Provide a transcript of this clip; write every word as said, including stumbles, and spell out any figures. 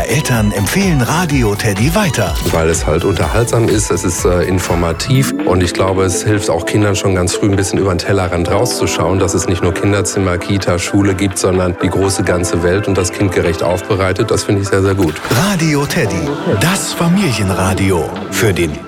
Aber Eltern empfehlen Radio Teddy weiter. Weil es halt unterhaltsam ist, es ist äh, informativ und ich glaube, es hilft auch Kindern schon ganz früh ein bisschen über den Tellerrand rauszuschauen, dass es nicht nur Kinderzimmer, Kita, Schule gibt, sondern die große ganze Welt und das kindgerecht aufbereitet. Das finde ich sehr, sehr gut. Radio Teddy, das Familienradio für den